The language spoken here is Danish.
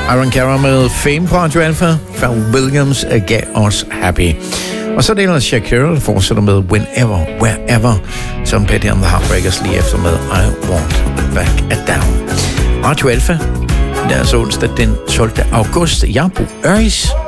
Iron Cara med Fame på Radio Alpha. Pharrell Williams gav os Happy. Og så er det ellers Shakira, der fortsætter med Whenever, Wherever, som Petty and the Heartbreakers lige efter med I Want Back at Down. Radio Alpha, det er altså onsdag den 12. august. Jeg er Bo Øris.